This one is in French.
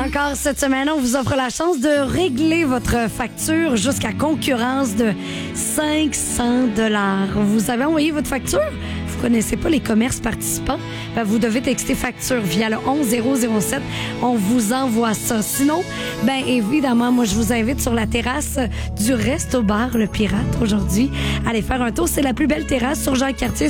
encore cette semaine, on vous offre la chance de régler votre facture jusqu'à concurrence de 500 $. Vous avez envoyé votre facture? Vous connaissez pas les commerces participants? Ben, vous devez texter facture via le 11007. On vous envoie ça. Sinon, ben évidemment, moi, je vous invite sur la terrasse du Resto Bar Le Pirate aujourd'hui. Allez faire un tour. C'est la plus belle terrasse sur Jacques-Cartier.